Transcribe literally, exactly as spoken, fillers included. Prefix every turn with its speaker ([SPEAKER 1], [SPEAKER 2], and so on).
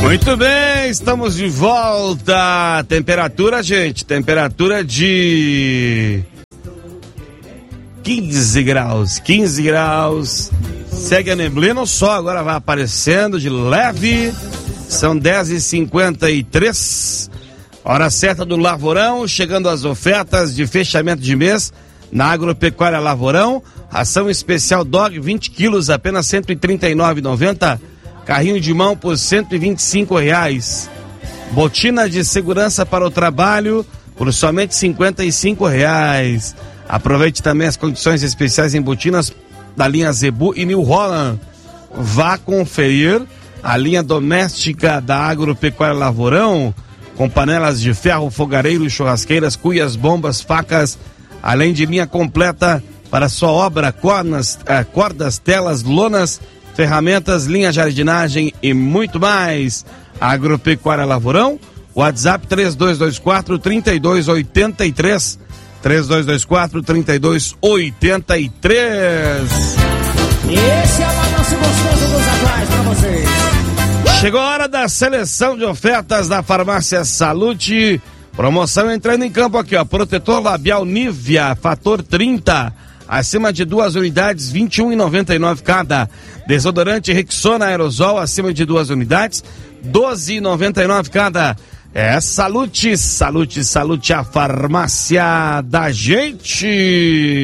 [SPEAKER 1] Muito bem, estamos de volta. Temperatura, gente, temperatura de quinze graus, quinze graus. Segue a neblina, o sol agora vai aparecendo de leve. São dez e cinquenta e três. Hora certa do Lavorão, chegando as ofertas de fechamento de mês na Agropecuária Lavorão. Ração especial Dog, vinte quilos, apenas cento e trinta e nove reais e noventa centavos. Carrinho de mão por cento e vinte e cinco reais. Botina de segurança para o trabalho por somente cinquenta e cinco reais. Aproveite também as condições especiais em botinas da linha Zebu e New Holland. Vá conferir a linha doméstica da Agropecuária Lavorão, com panelas de ferro, fogareiros, churrasqueiras, cuias, bombas, facas, além de linha completa para sua obra, cornas, eh, cordas, telas, lonas, ferramentas, linha jardinagem e muito mais. Agropecuária Lavorão, WhatsApp três dois dois quatro, três dois oito três, três dois dois quatro, três dois oito três.
[SPEAKER 2] Esse é o balanço gostoso dos atuais pra vocês.
[SPEAKER 1] Chegou a hora da seleção de ofertas da Farmácia Salute. Promoção entrando em campo aqui, ó. Protetor labial Nivea, fator trinta. Acima de duas unidades, vinte e um reais e noventa e nove centavos cada. Desodorante Rexona Aerosol, acima de duas unidades, doze reais e noventa e nove centavos cada. É Salute, Salute, Salute, a farmácia da gente.